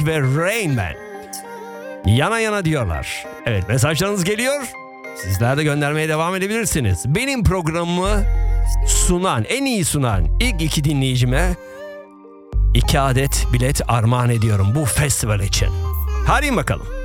ve Rain Man. Yana yana diyorlar. Evet, mesajlarınız geliyor. Sizler de göndermeye devam edebilirsiniz. Benim programımı sunan, en iyi sunan ilk 2 dinleyicime 2 adet bilet armağan ediyorum bu festival için. Hadi bakalım.